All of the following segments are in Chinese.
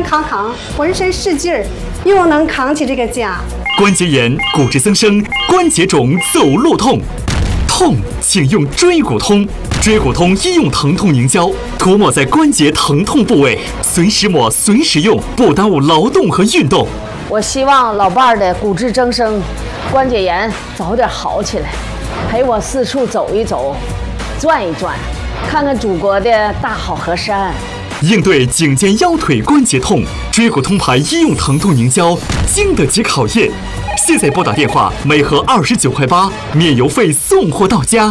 康康，浑身是劲儿，又能扛起这个家。 关节炎、骨质增生、关节肿、走路痛，痛请用椎骨通。椎骨通医用疼痛凝胶，涂抹在关节疼痛部位，随时抹随时用，不耽误劳动和运动。 我希望老伴儿的骨质增生、关节炎早点好起来，陪我四处走一走，转一转，看看祖国的大好河山。 应对颈肩腰腿关节痛，椎骨通牌医用疼痛凝胶经得起考验。现在拨打电话，每盒29块8，免邮费送货到家。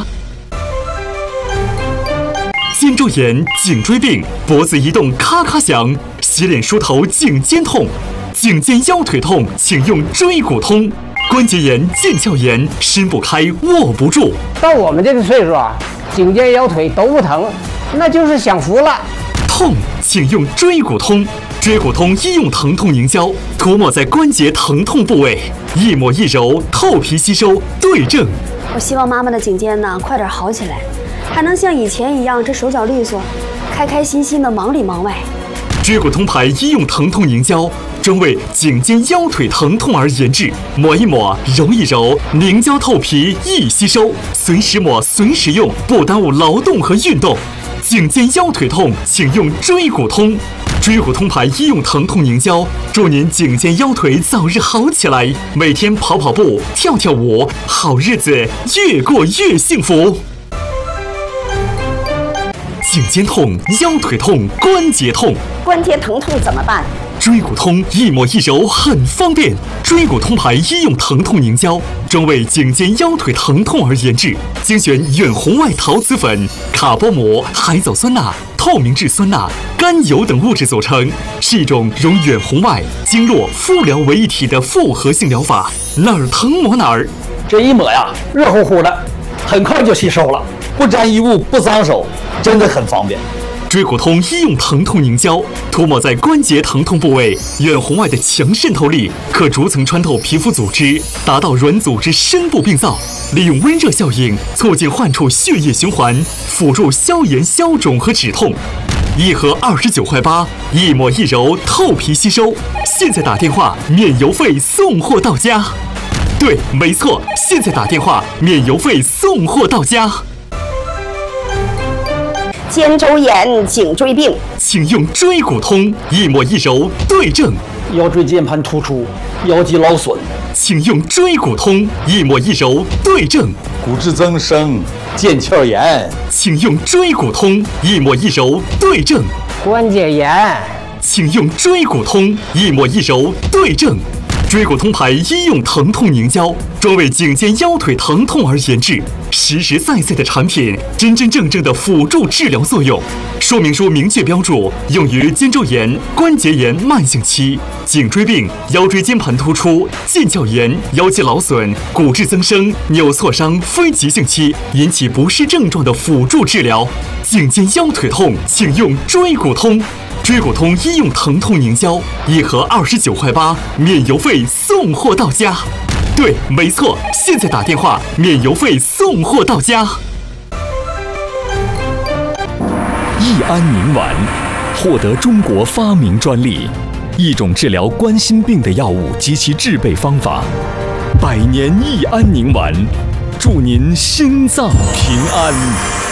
肩周炎、颈椎病、脖子移动咔咔响，洗脸梳头颈肩痛，颈肩腰腿痛请用椎骨通。关节炎、腱鞘炎，伸不开握不住。 到我们这个岁数啊，颈肩腰腿都不疼，那就是享福了。 痛请用椎骨通。椎骨通医用疼痛凝胶，涂抹在关节疼痛部位，一抹一揉，透皮吸收，对症。 我希望妈妈的颈肩呢快点好起来，还能像以前一样这手脚利索，开开心心的忙里忙外。 椎骨通牌医用疼痛凝胶，专为颈肩腰腿疼痛而研制，抹一抹，揉一揉，凝胶透皮，易吸收，随时抹随时用，不耽误劳动和运动。颈肩腰腿痛，请用椎骨通。椎骨通牌医用疼痛凝胶，祝您颈肩腰腿早日好起来，每天跑跑步、跳跳舞，好日子越过越幸福。颈肩痛、腰腿痛、关节痛， 关节疼痛怎么办？ 椎骨通一抹一揉很方便。椎骨通牌医用疼痛凝胶，专为颈肩腰腿疼痛而研制，精选远红外陶瓷粉、卡波膜、海藻酸钠、透明质酸钠、甘油等物质组成，是一种融远红外、经络、敷疗为一体的复合性疗法，哪儿疼抹哪儿。 这一抹呀，热乎乎的，很快就吸收了，不沾衣物，不脏手，真的很方便。 椎骨通医用疼痛凝胶，涂抹在关节疼痛部位，远红外的强渗透力可逐层穿透皮肤组织，达到软组织深部病灶，利用温热效应促进患处血液循环，辅助消炎消肿和止痛。一盒29块8，一抹一揉，透皮吸收。现在打电话免邮费送货到家。对，没错，现在打电话免邮费送货到家。 肩周炎、颈椎病， 请用椎骨通，一抹一揉，对症。 腰椎间盘突出、腰肌劳损， 请用椎骨通，一抹一揉，对症。 骨质增生、腱鞘炎， 请用椎骨通，一抹一揉，对症。 关节炎， 请用椎骨通，一抹一揉，对症。椎骨通牌医用疼痛凝胶，专为颈肩腰腿疼痛而研制，实实在在的产品，真真正正的辅助治疗作用。说明书明确标注，用于肩周炎、关节炎慢性期、颈椎病、腰椎间盘突出、腱鞘炎、腰肌劳损、骨质增生、扭挫伤非急性期引起不适症状的辅助治疗。颈肩腰腿痛，请用椎骨通。椎骨通医用疼痛凝胶，一盒29块8，免邮费送货到家。对，没错，现在打电话免邮费送货到家。 益安宁丸获得中国发明专利，一种治疗冠心病的药物及其制备方法。100年益安宁丸，祝您心脏平安。